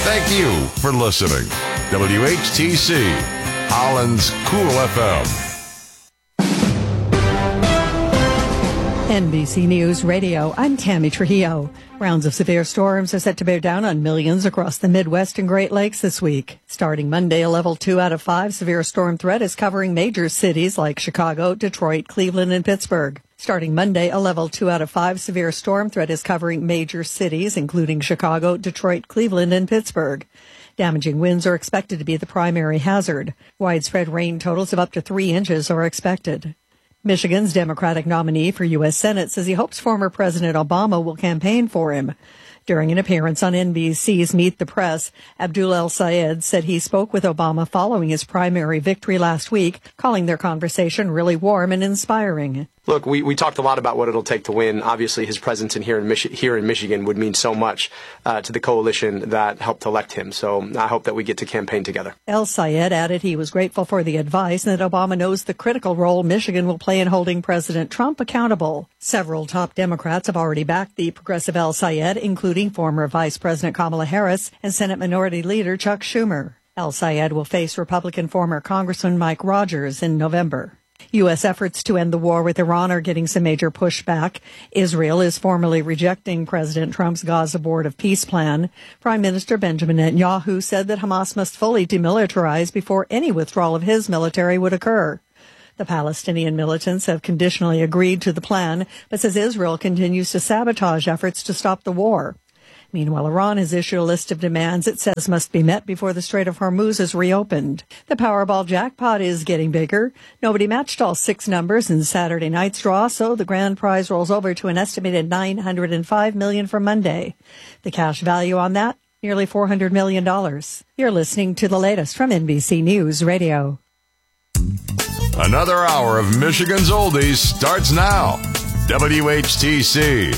Thank you for listening. WHTC, Holland's Cool FM. NBC News Radio, I'm Tammy Trujillo. Rounds of severe storms are set to bear down on millions across the Midwest and Great Lakes this week. Starting Monday, a level 2 out of 5 severe storm threat is covering major cities like Chicago, Detroit, Cleveland, and Pittsburgh. Starting Monday, a level 2 out of 5 severe storm threat is covering major cities, including Chicago, Detroit, Cleveland, and Pittsburgh. Damaging winds are expected to be the primary hazard. Widespread rain totals of up to 3 inches are expected. Michigan's Democratic nominee for U.S. Senate says he hopes former President Obama will campaign for him. During an appearance on NBC's Meet the Press, Abdul El-Sayed said he spoke with Obama following his primary victory last week, calling their conversation really warm and inspiring. Look, we talked a lot about what it'll take to win. Obviously, his presence here in Michigan would mean so much to the coalition that helped elect him. So I hope that we get to campaign together. El-Sayed added he was grateful for the advice and that Obama knows the critical role Michigan will play in holding President Trump accountable. Several top Democrats have already backed the progressive El-Sayed, including former Vice President Kamala Harris and Senate Minority Leader Chuck Schumer. El-Sayed will face Republican former Congressman Mike Rogers in November. U.S. efforts to end the war with Iran are getting some major pushback. Israel is formally rejecting President Trump's Gaza Board of Peace plan. Prime Minister Benjamin Netanyahu said that Hamas must fully demilitarize before any withdrawal of his military would occur. The Palestinian militants have conditionally agreed to the plan, but says Israel continues to sabotage efforts to stop the war. Meanwhile, Iran has issued a list of demands it says must be met before the Strait of Hormuz is reopened. The Powerball jackpot is getting bigger. Nobody matched all 6 numbers in Saturday night's draw, so the grand prize rolls over to an estimated $905 million for Monday. The cash value on that, nearly $400 million. You're listening to the latest from NBC News Radio. Another hour of Michigan's Oldies starts now. WHTC.